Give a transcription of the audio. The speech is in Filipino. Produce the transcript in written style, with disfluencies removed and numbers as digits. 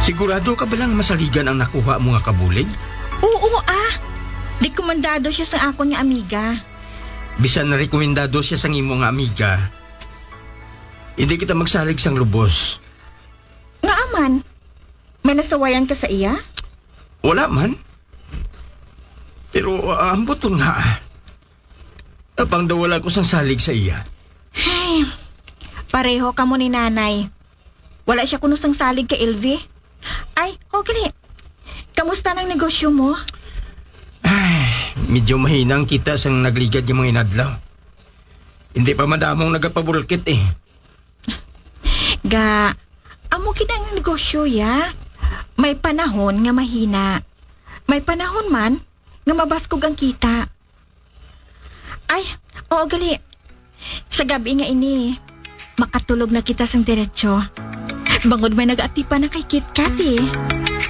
Sigurado ka ba lang masaligan ang nakuha mo nga kabulig? Oo rekomendado siya sa ako nga amiga. Bisan na rekomendado siya sa imo nga amiga, hindi kita magsalig sang lubos. Nga aman, may nasawayan ka sa iya? Wala man. Pero ang buton nga. Apang daw wala ko sang salig sa iya. Hey, pareho ka mo ni nanay. Wala siya kuno sang salig kay Elvie. Ay, okay. Kamusta ng negosyo mo? Ay, medyo mahinang kita sang nagligad yung mga inadlaw. Hindi pa madamong nagapabulkit eh. Ga, amo kinang negosyo ya. May panahon nga mahina. May panahon man nga mabaskog ang kita. Ay, oo gali. Sa gabi nga ini, makatulog na kita sang diretsyo. Bangod may nag-atipa na kay KitKat eh.